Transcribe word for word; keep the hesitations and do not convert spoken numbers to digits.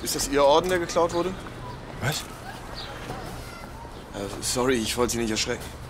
Ist das Ihr Orden, der geklaut wurde? Was? Äh, sorry, ich wollte Sie nicht erschrecken.